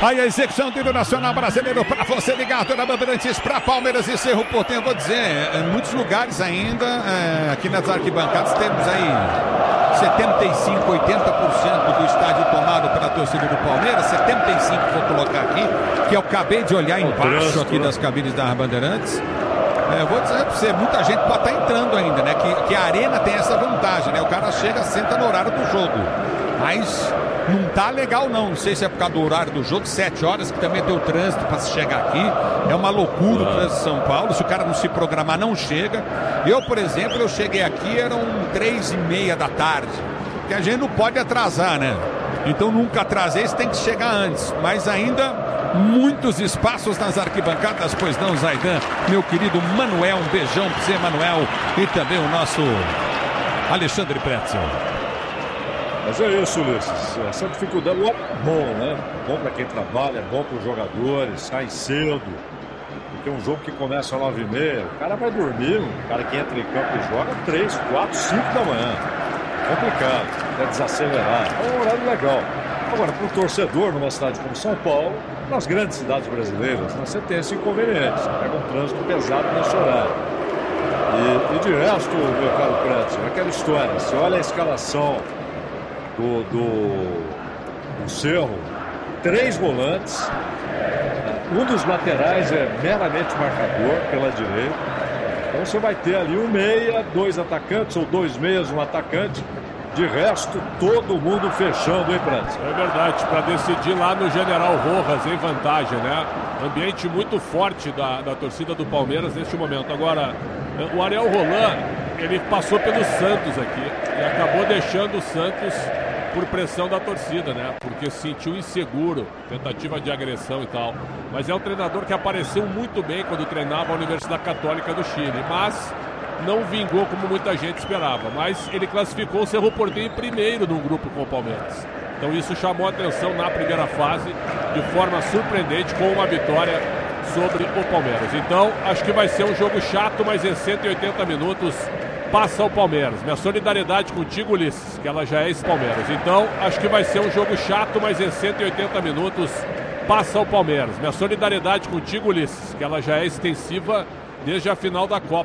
Aí a execução do Nacional Brasileiro para você ligado na Bandeirantes para Palmeiras e Cerro Porteño. Vou dizer, em muitos lugares ainda, aqui nas arquibancadas, temos aí 75%, 80% do estádio tomado pela torcida do Palmeiras. 75% vou colocar aqui, que eu acabei de olhar embaixo aqui das cabines da Bandeirantes. Eu vou dizer pra você, muita gente pode estar entrando ainda, né? Que a arena tem essa vantagem, né? O cara chega, senta no horário do jogo. Mas não tá legal não sei se é por causa do horário do jogo, 7 horas, que também tem o trânsito para se chegar aqui. É uma loucura o trânsito de São Paulo, se o cara não se programar, não chega. Eu, por exemplo, eu cheguei aqui, eram 3:30 da tarde, que a gente não pode atrasar, né? Então nunca atrasei, você tem que chegar antes, mas ainda muitos espaços nas arquibancadas, pois não, Zaidan? Meu querido Manuel, um beijão pra você, Manuel, e também o nosso Alexandre Pretzel. Mas é isso, Ulisses. Essa dificuldade é bom, né? Bom para quem trabalha, é bom para os jogadores, sai cedo. Porque um jogo que começa às 9:30, o cara vai dormir, o cara que entra em campo e joga 3, 4, 5 da manhã. Complicado, é desacelerar. É um horário legal. Agora, para o torcedor numa cidade como São Paulo, nas grandes cidades brasileiras, você tem esse inconveniente. Você pega um trânsito pesado nesse horário. E de resto, meu caro Pretzel, é aquela história. Você olha a escalação do Cerro, 3 volantes, um dos laterais é meramente marcador pela direita, então você vai ter ali um meia, 2 atacantes, ou 2 meias, um atacante, de resto todo mundo fechando, hein, Pretzel? É verdade, para decidir lá no General Rojas em vantagem, né? Ambiente muito forte da torcida do Palmeiras neste momento. Agora, o Ariel Roland, ele passou pelo Santos aqui e acabou deixando o Santos por pressão da torcida, né? Porque se sentiu inseguro, tentativa de agressão e tal. Mas é um treinador que apareceu muito bem quando treinava a Universidade Católica do Chile, mas não vingou como muita gente esperava. Mas ele classificou o Cerro Porteño em primeiro no grupo com o Palmeiras. Então isso chamou a atenção na primeira fase de forma surpreendente, com uma vitória sobre o Palmeiras. Então acho que vai ser um jogo chato, mas em 180 minutos passa o Palmeiras. Minha solidariedade contigo, Ulisses, que ela já é ex-Palmeiras. Então, acho que vai ser um jogo chato, mas em 180 minutos passa o Palmeiras. Minha solidariedade contigo, Ulisses, que ela já é extensiva desde a final da Copa.